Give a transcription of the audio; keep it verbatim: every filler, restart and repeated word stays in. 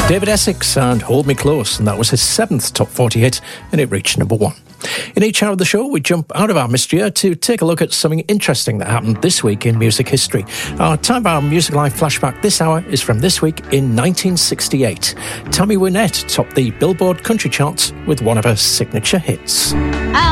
David Essex and Hold Me Close, and that was his seventh top forty hit, and it reached number one. In each hour of the show, we jump out of our mystery year to take a look at something interesting that happened this week in music history. Our Time Our Music Live flashback this hour is from this week in nineteen sixty-eight. Tammy Wynette topped the Billboard country charts with one of her signature hits.